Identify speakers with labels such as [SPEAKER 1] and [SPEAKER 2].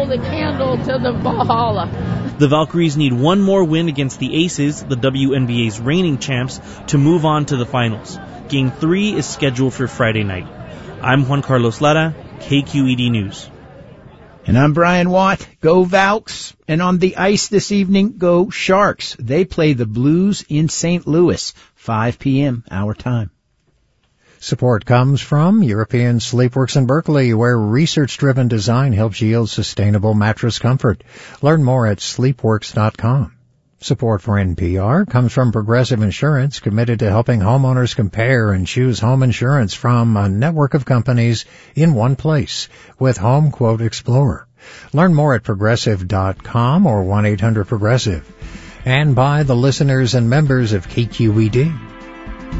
[SPEAKER 1] the candle to the Valhalla.
[SPEAKER 2] The Valkyries need one more win against the Aces, the WNBA's reigning champs, to move on to the finals. Game 3 is scheduled for Friday night. I'm Juan Carlos Lara, KQED News.
[SPEAKER 3] And I'm Brian Watt. Go Valks. And on the ice this evening, go Sharks. They play the Blues in St. Louis, 5 p.m. our time.
[SPEAKER 4] Support comes from European Sleepworks in Berkeley, where research-driven design helps yield sustainable mattress comfort. Learn more at sleepworks.com. Support for NPR comes from Progressive Insurance, committed to helping homeowners compare and choose home insurance from a network of companies in one place with Home Quote Explorer. Learn more at progressive.com or 1-800-PROGRESSIVE. And by the listeners and members of KQED.